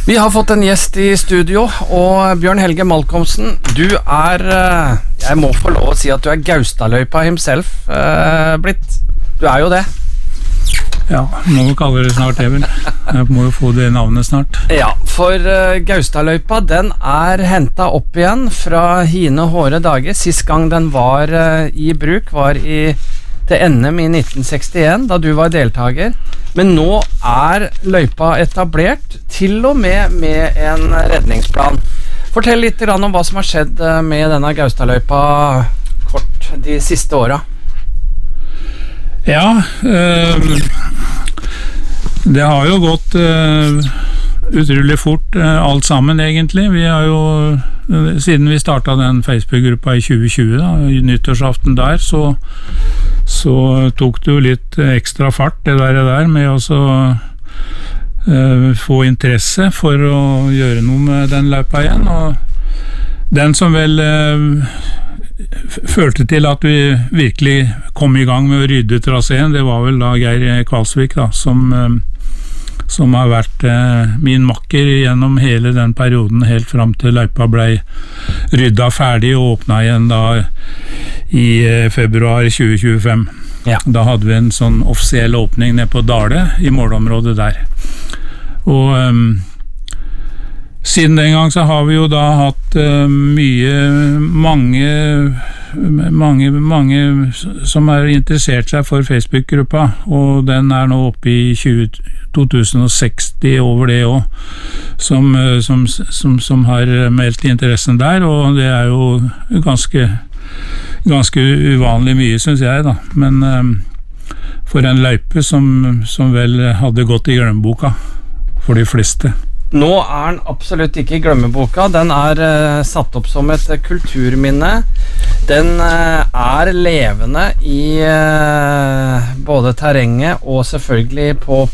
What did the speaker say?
Vi har fått en gjest i studio, og Bjørn Helge Malcolmsen, du jeg må få lov å si at du Gaustadløypa himself blitt. Du jo det. Ja, må jo kalle det snart det vel. Jeg må jo få det navnet snart. Ja, for Gaustadløypa, den hentet opp igjen fra hine hårde dager. Sist gang den var i bruk var til NM i 1961, da du var deltager. Men nå løypa etablert, til og med en redningsplan. Fortell litt om hva som har skjedd med denne Gaustadløypa kort de siste årene. Ja, det har jo gått utrolig fort alt sammen egentlig. Vi har jo, siden vi startet den Facebook-gruppa i 2020 da, i nyttårsaften der, så tok det jo litt ekstra fart det der med å få interesse for å gjøre noe med den løypa igjen, og den som vel følte til at vi virkelig kom i gang med å rydde traseen, det var vel da Geir Kvalsvik da, som har vært min makker gjennom hele den perioden helt fram til løypa ble rydda ferdig og åpnet igjen da i februar 2025. Ja. Da hadde vi en sånn offisiell åpning nede på Dale i målområdet der. Og siden den gang så har vi jo da hatt mange som har interessert seg for Facebook-gruppa, og den nå oppe i 2060 over det også, som har meldt interessen der, og det jo ganske uvanlig mye, synes jeg da, men for en løype som vel hadde gått i glemmeboka for de fleste. Nå den absolutt ikke i glemmeboka. Den satt opp som et kulturminne. Den levende i både terrenget og selvfølgelig på